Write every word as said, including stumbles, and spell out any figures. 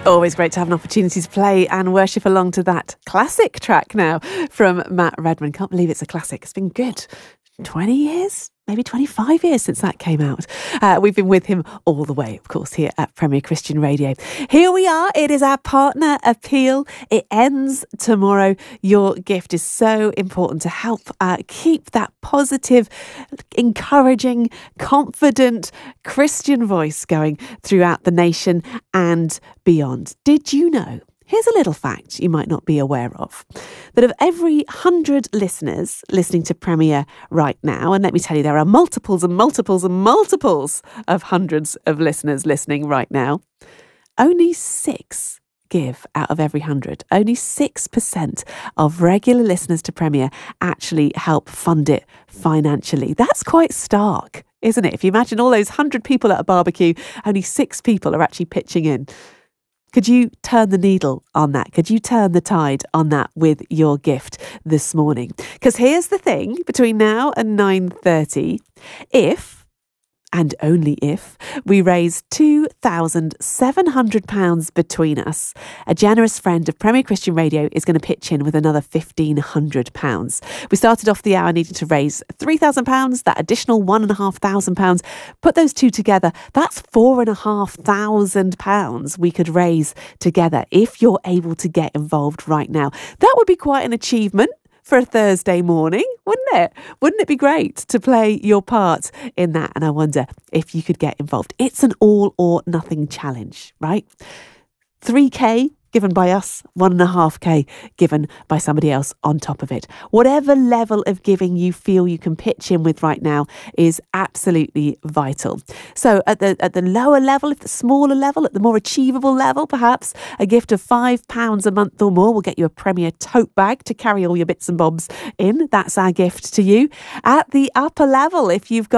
Always great to have an opportunity to play and worship along to that classic track now from Matt Redman. Can't believe it's a classic. It's been good. twenty years? Maybe twenty-five years since that came out. Uh, we've been with him all the way, of course, here at Premier Christian Radio. Here we are. It is our partner appeal. It ends tomorrow. Your gift is so important to help uh, keep that positive, encouraging, confident Christian voice going throughout the nation and beyond. Did you know? Here's a little fact you might not be aware of, that of every one hundred listeners listening to Premier right now, and let me tell you, there are multiples and multiples and multiples of hundreds of listeners listening right now, only six give out of every one hundred. Only six percent of regular listeners to Premier actually help fund it financially. That's quite stark, isn't it? If you imagine all those one hundred people at a barbecue, only six people are actually pitching in. Could you turn the needle on that? Could you turn the tide on that with your gift this morning? Because here's the thing, between now and nine thirty, if, and only if, we raise two thousand seven hundred pounds between us, a generous friend of Premier Christian Radio is going to pitch in with another fifteen hundred pounds. We started off the hour needing to raise three thousand pounds, that additional one thousand five hundred pounds. Put those two together, that's four thousand five hundred pounds we could raise together if you're able to get involved right now. That would be quite an achievement for a Thursday morning, wouldn't it? Wouldn't it be great to play your part in that? And I wonder if you could get involved. It's an all or nothing challenge, right? three K given by us, one and a half K given by somebody else on top of it. Whatever level of giving you feel you can pitch in with right now is absolutely vital. So at the at the lower level, if the smaller level, at the more achievable level, perhaps a gift of five pounds a month or more will get you a Premier tote bag to carry all your bits and bobs in. That's our gift to you. At the upper level, if you've got